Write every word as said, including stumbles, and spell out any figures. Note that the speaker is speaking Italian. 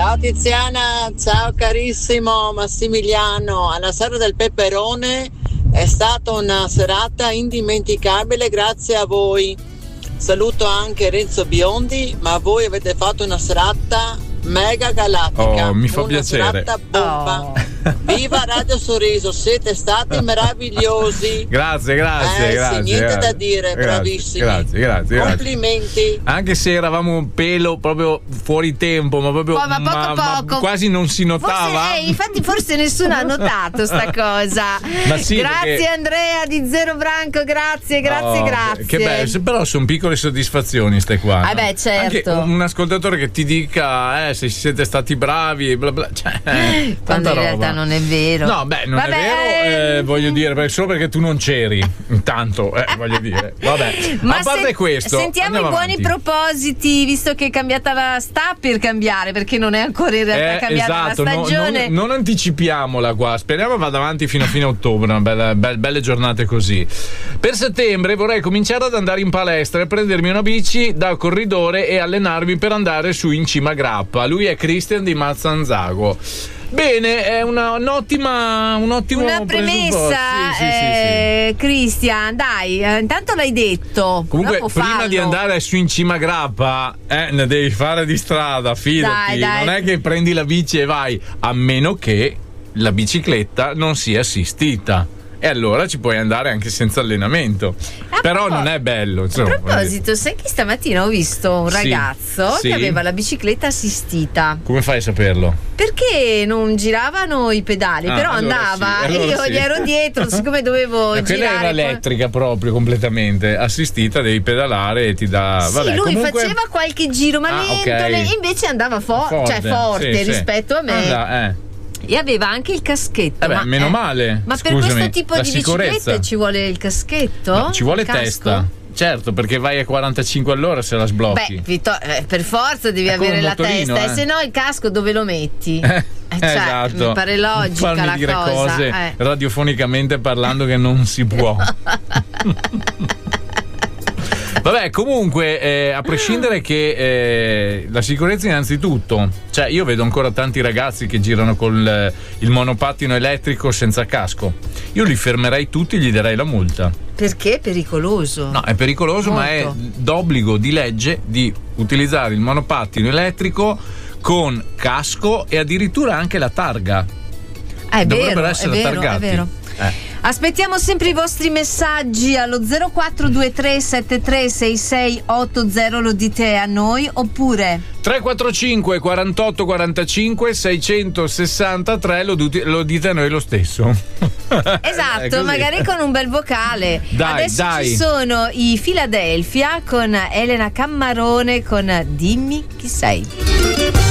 Ciao Tiziana, ciao carissimo Massimiliano. Alla Serra del Peperone è stata una serata indimenticabile grazie a voi. Saluto anche Renzo Biondi, ma voi avete fatto una serata mega galattica. Oh, mi fa una piacere. Serata bomba. Oh. Viva Radio Sorriso, siete stati meravigliosi. Grazie, grazie, eh, grazie. sì, niente grazie. da dire, Grazie, bravissimi. Grazie, grazie, grazie. Complimenti. Anche se eravamo un pelo proprio fuori tempo, ma proprio Oh, ma poco ma- ma poco. quasi non si notava. Forse, eh, infatti forse nessuno ha notato sta cosa. Ma sì, grazie perché- Andrea di Zero Branco, grazie, grazie, Oh, grazie. Che bello, però sono piccole soddisfazioni ste qua. Ah, no? beh, certo. Anche un ascoltatore che ti dica eh, se siete stati bravi, bla bla, cioè, Quando tanta in realtà roba. non è vero. No, beh, non Vabbè, è vero, eh, voglio dire, perché solo perché tu non c'eri, intanto, eh, voglio dire. Vabbè, Ma a parte se- questo, sentiamo i andiamo buoni avanti. propositi, visto che è cambiata la sta per cambiare, perché non è ancora in realtà Eh, cambiata esatto, la no- stagione. non, non anticipiamola qua, speriamo vada avanti fino a fine ottobre, una bella, belle, belle giornate così. Per settembre vorrei cominciare ad andare in palestra e prendermi una bici da corridore e allenarmi per andare su in cima a Grappa. Lui è Christian di Mazzanzago. Bene, è una, un'ottima un ottimo Una premessa, presupposto. Sì, sì, sì, sì. eh, Cristian, dai, eh, intanto l'hai detto. Comunque, dopo prima fallo. di andare su in cima a Grappa, eh, ne devi fare di strada, fidati. Dai, dai. Non è che prendi la bici e vai, a meno che la bicicletta non sia assistita. E allora ci puoi andare anche senza allenamento. A Però propos- non è bello. A Insomma, proposito, sai che stamattina ho visto un Sì, ragazzo sì. che aveva la bicicletta assistita. come fai a saperlo? Perché non giravano i pedali, Ah, però allora andava sì, e allora io sì. gli ero dietro, siccome dovevo Eh, quella girare. era poi- elettrica proprio, completamente. Assistita, devi pedalare e ti dà. Sì, Vabbè, lui comunque... faceva qualche giro, ma Ah, lento, ok. le- invece andava fo- Forte, cioè forte sì, sì. rispetto a me. Anda, eh. E aveva anche il caschetto. Eh beh, ma, meno eh, male, Ma per scusami, questo tipo la di sicurezza. biciclette ci vuole il caschetto? No, ci vuole Il casco? testa. Certo, perché vai a quarantacinque all'ora se la sblocchi. Beh, Vito- eh, per forza devi È come avere un la motorino, testa, eh. e se no il casco dove lo metti? Eh, Eh, cioè, esatto. mi pare logica Farmi la dire cosa. cose eh. radiofonicamente parlando che non si può. Vabbè, comunque, eh, a prescindere che eh, la sicurezza innanzitutto, cioè io vedo ancora tanti ragazzi che girano con il, il monopattino elettrico senza casco. Io li fermerei tutti e gli darei la multa. Perché è pericoloso. No, è pericoloso, ma è Molto. d'obbligo di legge di utilizzare il monopattino elettrico con casco e addirittura anche la targa. Ah, è Dovrebbero vero, essere è vero, targati. è vero. Eh. Aspettiamo sempre i vostri messaggi allo zero quattro due tre sette tre sei sei otto zero, lo dite a noi, oppure tre quattro cinque quarantotto quarantacinque seicentosessantatré lo, duti- lo dite a noi lo stesso. È esatto, così. magari con un bel vocale. Dai, Adesso dai. ci sono i Philadelphia con Elena Cammarone con Dimmi chi sei.